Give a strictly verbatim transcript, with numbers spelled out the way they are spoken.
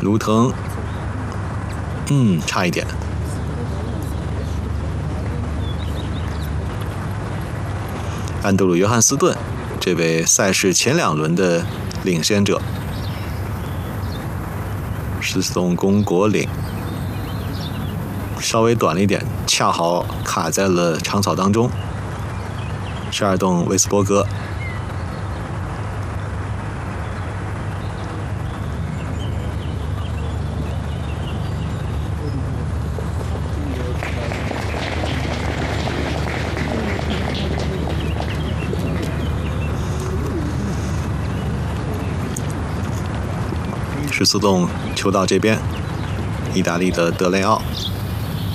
卢腾，嗯，差一点。安德鲁·约翰斯顿，这位赛事前两轮的领先者，是送攻果岭，稍微短了一点，恰好卡在了长草当中。十二洞威斯伯格。十四洞球道这边，意大利的德雷奥。